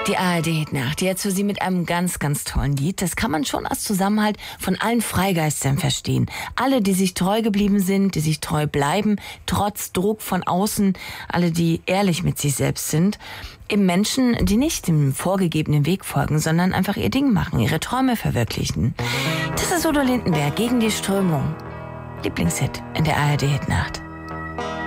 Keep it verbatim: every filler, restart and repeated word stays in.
Die A R D-Hitnacht, jetzt für Sie mit einem ganz, ganz tollen Lied. Das kann man schon als Zusammenhalt von allen Freigeistern verstehen. Alle, die sich treu geblieben sind, die sich treu bleiben, trotz Druck von außen. Alle, die ehrlich mit sich selbst sind. Eben Menschen, die nicht dem vorgegebenen Weg folgen, sondern einfach ihr Ding machen, ihre Träume verwirklichen. Das ist Udo Lindenberg, Gegen die Strömung. Lieblingshit in der A R D-Hitnacht.